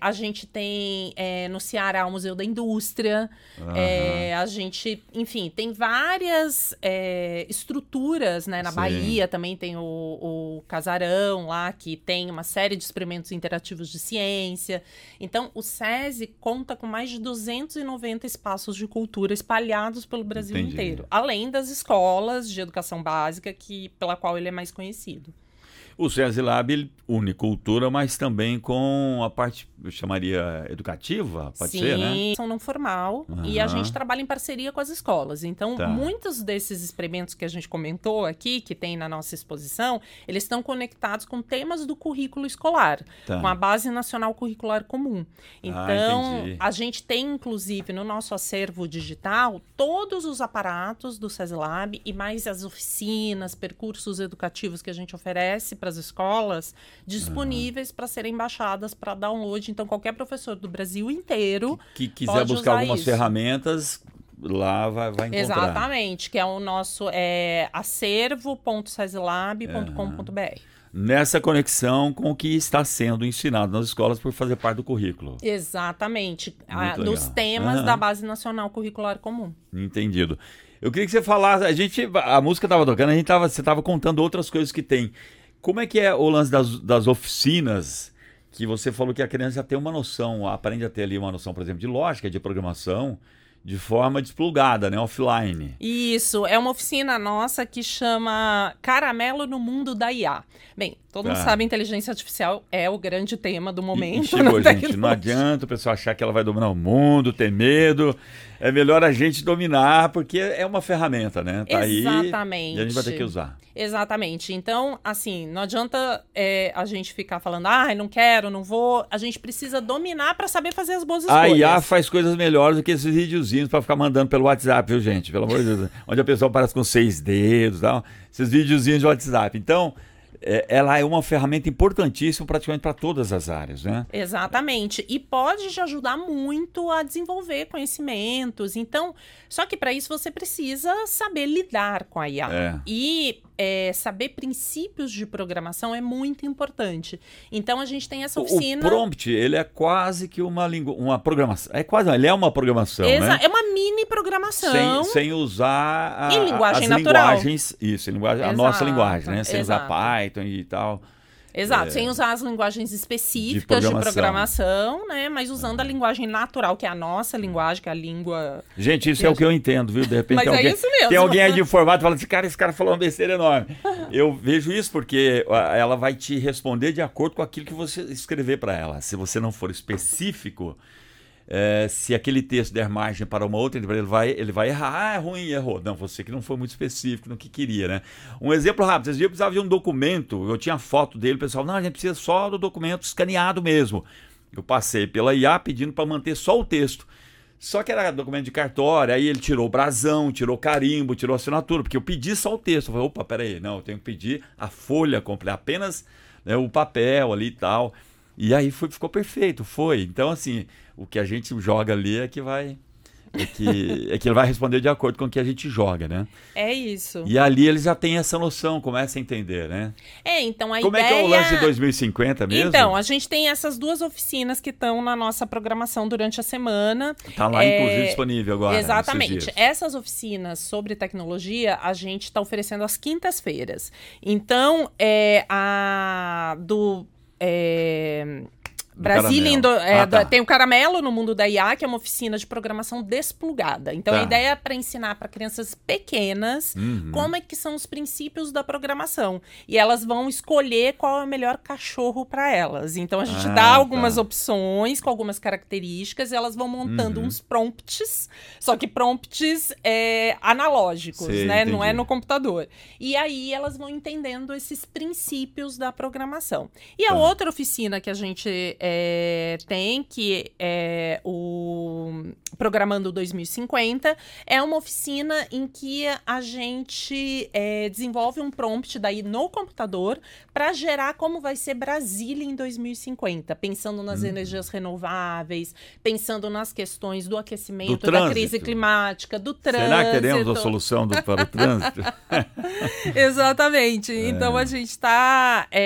A gente tem no Ceará o Museu da Indústria. A gente, enfim, tem várias estruturas, né? Na Bahia também tem o Casarão lá, que tem uma série de experimentos interativos de ciência. Então, o SESI conta com mais de 290 espaços de cultura espalhados pelo Brasil inteiro. Além das escolas de educação básica, pela qual ele é mais conhecido. O SESI Lab ele une cultura, mas também com a parte, eu chamaria, educativa, pode ser, né? Sim, são não formal, e a gente trabalha em parceria com as escolas. Então, muitos desses experimentos que a gente comentou aqui, que tem na nossa exposição, eles estão conectados com temas do currículo escolar, com a Base Nacional Curricular Comum. Então, a gente tem, inclusive, no nosso acervo digital, todos os aparatos do SESI Lab e mais as oficinas, percursos educativos que a gente oferece para as escolas, disponíveis para serem baixadas para download. Então, qualquer professor do Brasil inteiro que quiser buscar algumas ferramentas, lá vai encontrar. Exatamente, que é o nosso acervo.sesilab.com.br. Nessa conexão com o que está sendo ensinado nas escolas por fazer parte do currículo. Exatamente, nos temas da Base Nacional Curricular Comum. Entendido. Eu queria que você falasse, a música estava tocando, você estava contando outras coisas que tem. Como é que é o lance das oficinas, que você falou que a criança já tem uma noção, aprende a ter ali uma noção, por exemplo, de lógica, de programação, de forma desplugada, né? Offline. Isso, é uma oficina nossa que chama Caramelo no Mundo da IA. Bem, todo mundo sabe que inteligência artificial é o grande tema do momento. Chegou, gente, não adianta o pessoal achar que ela vai dominar o mundo, ter medo. É melhor a gente dominar, porque é uma ferramenta, né? Tá Exatamente. Aí e a gente vai ter que usar. Exatamente. Então, assim, não adianta a gente ficar falando, não quero, não vou. A gente precisa dominar para saber fazer as boas escolhas. A IA faz coisas melhores do que esses videozinhos para ficar mandando pelo WhatsApp, viu, gente? Pelo amor de Deus. Onde a pessoa aparece com 6 dedos e tal. Esses videozinhos de WhatsApp. Então, ela é uma ferramenta importantíssima praticamente para todas as áreas, né? Exatamente. E pode te ajudar muito a desenvolver conhecimentos. Então, só que para isso você precisa saber lidar com a IA. E saber princípios de programação é muito importante. Então, a gente tem essa oficina... O prompt, ele é quase que uma programação. Ele é uma programação, né? É uma mini programação. Sem usar em linguagem as natural. Linguagens, isso, a nossa linguagem, né? Sem usar Python e tal. Exato, sem usar as linguagens específicas de programação, né? Mas usando a linguagem natural, que é a nossa linguagem, que é a língua... Gente, isso é o que eu entendo, viu? De repente Mas isso mesmo. Tem alguém aí de informática falando assim, esse cara falou uma besteira enorme. Eu vejo isso porque ela vai te responder de acordo com aquilo que você escrever para ela. Se você não for específico... se aquele texto der margem para uma outra, ele vai errar. É ruim, errou. Não, você que não foi muito específico no que queria, né? Um exemplo rápido. Esses dias eu precisava de um documento, eu tinha foto dele, o pessoal, não, a gente precisa só do documento escaneado mesmo. Eu passei pela IA pedindo para manter só o texto. Só que era documento de cartório, aí ele tirou o brasão, tirou carimbo, tirou assinatura, porque eu pedi só o texto. Eu falei, opa, peraí, não, eu tenho que pedir a folha completa, apenas, né, o papel ali e tal. E aí ficou perfeito, foi. Então, assim, o que a gente joga ali é que ele vai responder de acordo com o que a gente joga, né? É isso. E ali eles já têm essa noção, começa a entender, né? Então a Como ideia... é que é o lance de 2050 mesmo? Então, a gente tem essas duas oficinas que estão na nossa programação durante a semana. Está lá, inclusive, disponível agora. Exatamente. Essas oficinas sobre tecnologia, a gente está oferecendo às quintas-feiras. Então, tem o Caramelo no Mundo da IA, que é uma oficina de programação desplugada. Então, a ideia é para ensinar para crianças pequenas como é que são os princípios da programação. E elas vão escolher qual é o melhor cachorro para elas. Então, a gente dá algumas opções com algumas características e elas vão montando uns prompts, só que prompts analógicos, né? Entendi. Não é no computador. E aí, elas vão entendendo esses princípios da programação. E a outra oficina que a gente tem, que é o Programando 2050, é uma oficina em que a gente desenvolve um prompt daí no computador para gerar como vai ser Brasília em 2050, pensando nas energias renováveis, pensando nas questões do aquecimento, da crise climática, do trânsito. Será que teremos a solução para o trânsito? Exatamente. Então, a gente está